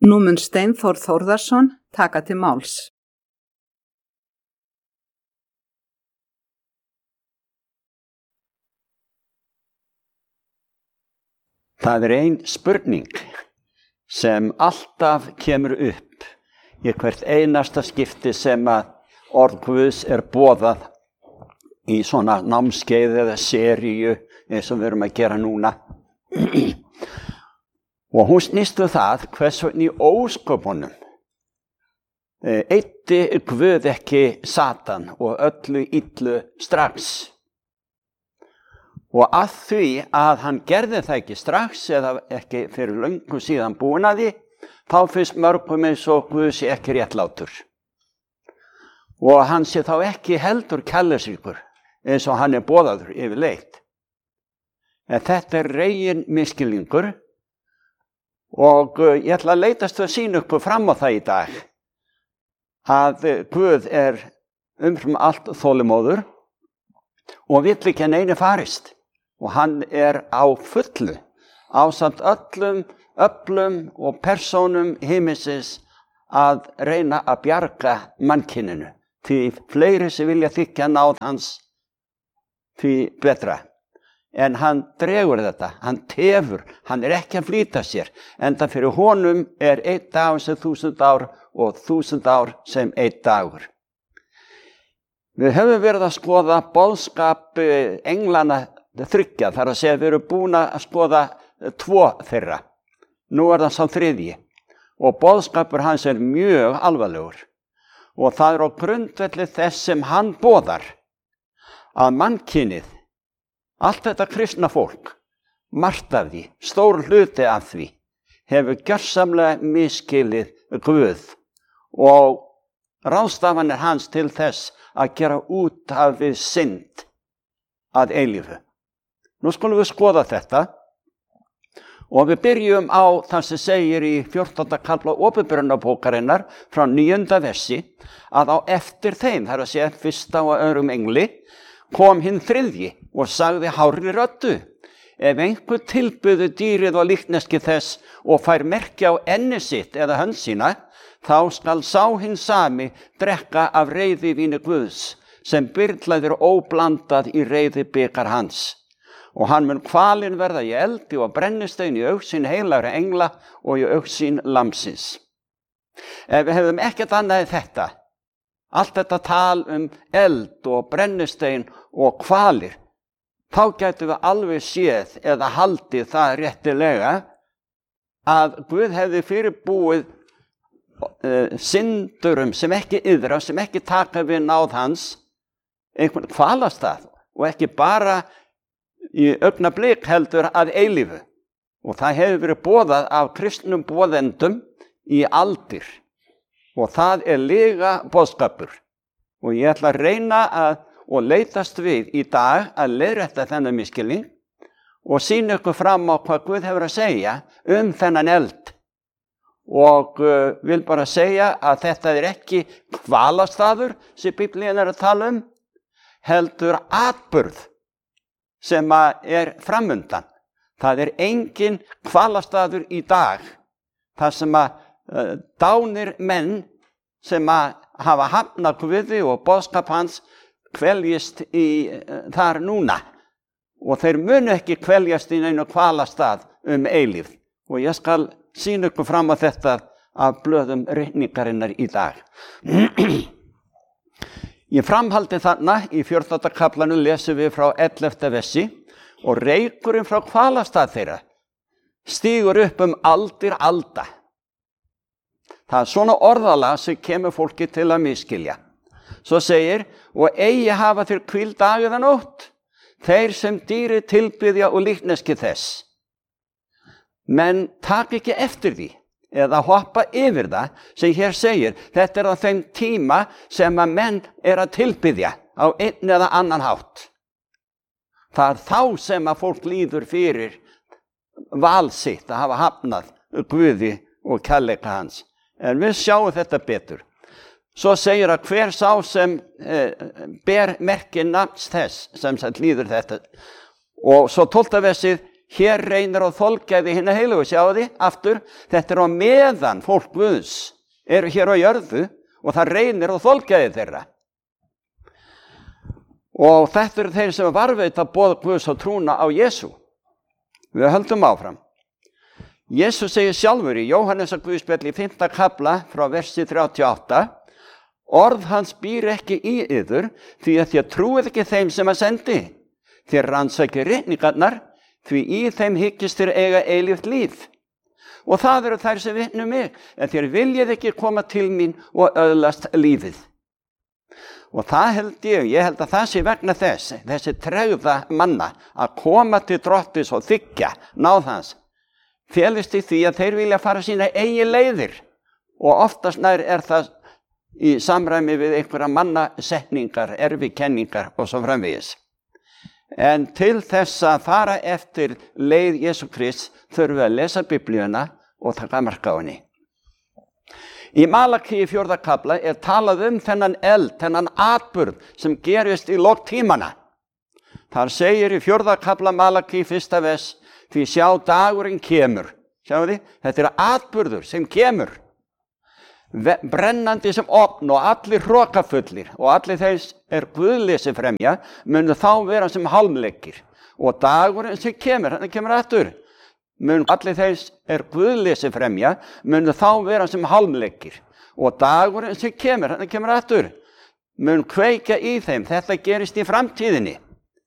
Nú mun Steinþór Þórðarson taka til máls. Það ein spurning sem alltaf kemur upp í hvert einasta skipti sem að orð Guðs boðað í svona námskeið eða seríu eins og við erum að gera núna. Og hún snýst það hvers vegna í ósköpunum eyddi Guð ekki Satan og öllu illu strax. Og að því að hann gerði það ekki strax eða ekki fyrir löngu síðan búin að því, þá finnst mörgum eins og Guð sé ekki réttlátur. Og hann sé þá ekki heldur kærleiksríkur eins og hann boðaður yfirleitt. En þetta regin misskilningur og ég ætla að leitast að sýna ykkur fram á það í dag að Guð umfram allt þolinmóður og vill ekki að neinu farist. Og hann á fullu ásamt öllum öflum og persónum himinsins að reyna að bjarga mannkyninu. Því fleiri sem vilja þykja náð hans, því betra. En hann dregur þetta, hann tefur, hann ekki að flýta sér. Enda fyrir honum 1 dagur sem 1000 ár og 1000 ár sem 1 dagur. Við höfum verið að skoða boðskap englana 3, þar að segja við erum búin að skoða 2 þeirra. Nú það sá 3. Og boðskapur hans mjög alvarlegur. Og það á grundvelli þess sem hann boðar að mannkynið, allt þetta kristna fólk, margt af því, stór hluti af því, hefur gjörsamlega misskilið Guð og ráðstafanir hans til þess að gera út af við synd að eilífu. Nú skulum við skoða þetta og við byrjum á það sem segir í 14. kafla Opinberunarbókarinnar frá 9. versi að á eftir þeim, það að segja 1. og 2. engli, kom hinn 3. og sagði hárri röddu: ef einhver tilbyður dýrið og líkneski þess og fær merki á enni sitt eða hönd sína, þá skal sá hinn sami drekka af reiðivíni Guðs, sem byrlaðir óblandað í reiðibikar hans. Og hann mun kvalinn verða í eldi og brennistein í augsýn heilagra engla og í augsýn lamsins. Ef við hefðum ekkert annað en þetta, allt þetta tal eld og brennistein og kvalir, þá gætum við alveg séð eða haldið það réttilega að Guð hefði fyrirbúið syndurum sem ekki yðra, sem ekki taka við náð hans, einhvern kvalastað og ekki bara í augnablik heldur að eilífu. Og það hefur verið boðað af kristnum boðendum í aldir. Og það líka boðskapur. Og ég ætla að reyna og leitast við í dag að leiðrétta þennan misskilning og sýna ykkur fram á hvað Guð hefur að segja þennan eld. Og vil bara segja að þetta ekki hvalastaður sem Biblían að tala heldur atburð sem framundan. Það engin hvalastaður í dag, þar sem dánir menn sem hafa hafnað Guði og boðskap hans kveljist þar núna. Og þeir munu ekki kveljast í neinu hvalastað eilífð. Og ég skal sýna ykkur fram á þetta af blöðum ritningarinnar í dag. Í framhaldi þarna, í 14. kaflanum lesum við frá 11. versi og reykurinn frá hvalastað þeirra stígur upp aldir alda. Það svona orðalag sem kemur fólki til að misskilja. Svo segir: og eigi hafa þeir hvíld dag eða nótt, þeir sem dýri tilbiðja og líkneski þess. Men tak ekki eftir því eða hoppa yfir það sem hér segir. Þetta á þeim tíma sem að menn að tilbiðja á einn eða annan hátt. Það þá sem að fólk líður fyrir val sitt að hafa hafnað Guði og kærleika hans. En við sjáum þetta betur. Svo segir að hver sá sem ber merki nafns þess sem líður þetta. Og svo 12. versið: Hér reynir á þolgæði hinna heilugu, sjáðu þið, aftur, þetta á meðan fólk Guðs eru hér á jörðu og það reynir á þolgæði þeirra. Og þetta eru þeir sem varðveita boð Guðs og trúna á Jesú. Við höldum áfram. Jesús segir sjálfur í Jóhannesar Guðspjalli í 5. kafla frá versi 38, orð hans býr ekki í yður, því að þér trúið ekki þeim sem að sendi. Þér rannsakið ritningarnar, því í þeim hyggist þér eiga eilíft líf. Og það eru þær sem vitna mig, en þér viljið ekki koma til mín og öðlast lífið. Og það ég held að það sé vegna þessi tregða manna að koma til Drottins og þiggja náð hans, felist í því að þeir vilja fara sína eigin leiðir og oftast nær það í samræmi við einhverja mannasetningar, erfikenningar og svo framvegis. En til þess að fara eftir leið Jesú Krists þurfum við að lesa Biblíuna og taka mark á henni. Í Malaki í 4. kafla talað þennan eld, þennan atburð sem gerist í lok tímana. Þar segir í 4. kafla Malaki 1. vers, því sjá dagurinn kemur. Sjáu þið, þetta atburður sem kemur. Brennandi sem ofn og allir hrokafullir og allir þeir guðleysi fremja munu þá vera sem hálmleggir. Og dagurinn sem kemur, hann kemur aftur. Allir þeir guðleysi fremja munu þá vera sem hálmleggir. Og dagurinn sem kemur, hann kemur aftur. Mun kveikja í þeim, þetta gerist í framtíðinni.